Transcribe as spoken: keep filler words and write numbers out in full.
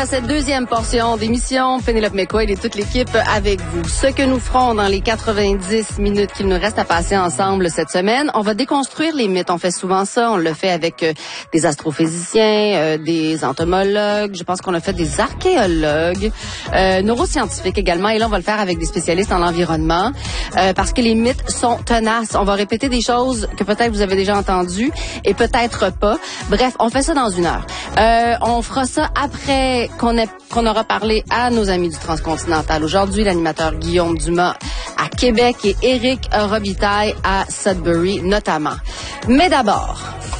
à cette deuxième portion d'émission. Pénélope McQuaid et toute l'équipe avec vous. Ce que nous ferons dans les quatre-vingt-dix minutes qu'il nous reste à passer ensemble cette semaine, on va déconstruire les mythes. On fait souvent ça. On le fait avec euh, des astrophysiciens, euh, des entomologues. Je pense qu'on a fait des archéologues, euh, neuroscientifiques également. Et là, on va le faire avec des spécialistes en environnement euh, parce que les mythes sont tenaces. On va répéter des choses que peut-être vous avez déjà entendues et peut-être pas. Bref, on fait ça dans une heure. Euh, on fera ça après qu'on ait, qu'on aura parlé à nos amis du Transcontinental. Aujourd'hui, l'animateur Guillaume Dumas à Québec et Éric Robitaille à Sudbury notamment. Mais d'abord,